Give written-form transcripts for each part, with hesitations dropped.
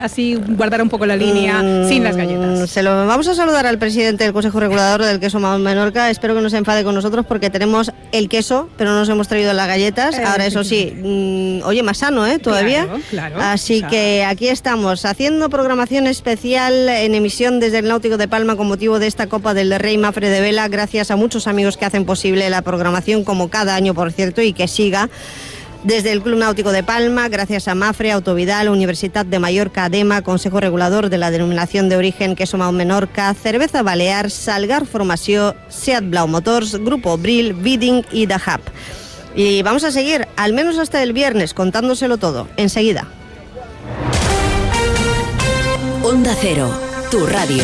así guardar un poco la línea sin las galletas. Vamos a saludar al presidente del Consejo Regulador del Queso Menorca. Espero que no se enfade con nosotros porque tenemos el queso, pero no nos hemos traído las galletas. Ahora, eso sí, oye, más sano, todavía. Claro. Así que aquí estamos, haciendo programación especial en emisión desde el Náutico de Palma con motivo de esta Copa del Rey Mafre de Vela, gracias a muchos amigos que hacen posible la programación, como cada año, por cierto, y que siga. Desde el Club Náutico de Palma, gracias a Mafre, Autovidal, Universitat de Mallorca, ADEMA, Consejo Regulador de la Denominación de Origen Queso Menorca, Cerveza Balear, Salgar Formació, Seat Blau Motors, Grupo Bril, Bidding y Dahab. Y vamos a seguir, al menos hasta el viernes, contándoselo todo, enseguida. Onda Cero, tu radio.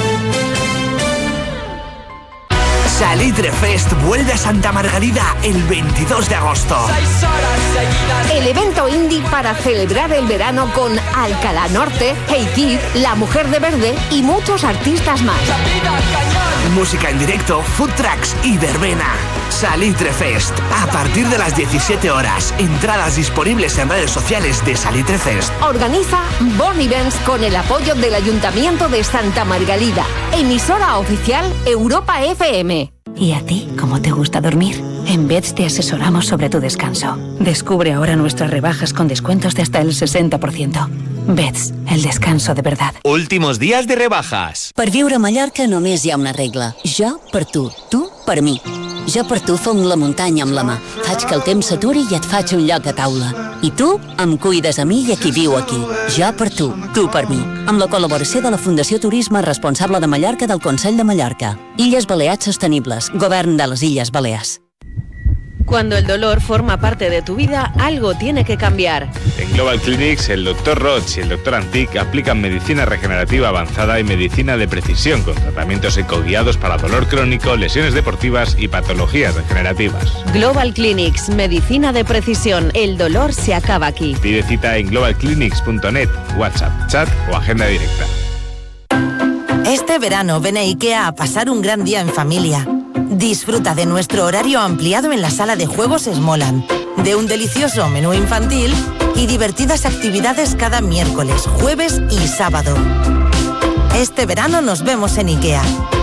Salitre Fest vuelve a Santa Margalida el 22 de agosto. El evento indie para celebrar el verano con Alcalá Norte, Hey Kid, La Mujer de Verde y muchos artistas más. Música en directo, food trucks y verbena. Salitre Fest, a partir de las 17 horas. Entradas disponibles en redes sociales de Salitre Fest. Organiza Bon Events con el apoyo del Ayuntamiento de Santa Margalida. Emisora oficial Europa FM. ¿Y a ti, cómo te gusta dormir? En Beds te asesoramos sobre tu descanso. Descubre ahora nuestras rebajas con descuentos de hasta el 60%. Beds, el descanso de verdad. Últimos días de rebajas. Per viure a Mallorca només hi ha una regla. Jo per tu per mi. Jo per tu fong la muntanya amb la mà. Faig que el temps s'aturi i et faig un lloc a taula. I tu em cuides a mi i a qui viu aquí. Jo per tu per mi. Amb la col·laboració de la Fundació Turisme Responsable de Mallorca del Consell de Mallorca. Illes Balears Sostenibles. Govern de les Illes Balears. Cuando el dolor forma parte de tu vida, algo tiene que cambiar. En Global Clinics, el Dr. Roch y el Dr. Antic aplican medicina regenerativa avanzada y medicina de precisión con tratamientos ecoguiados para dolor crónico, lesiones deportivas y patologías degenerativas. Global Clinics, medicina de precisión. El dolor se acaba aquí. Pide cita en globalclinics.net, WhatsApp, chat o agenda directa. Este verano ven a IKEA a pasar un gran día en familia. Disfruta de nuestro horario ampliado en la sala de juegos Smoland, de un delicioso menú infantil y divertidas actividades cada miércoles, jueves y sábado. Este verano nos vemos en IKEA.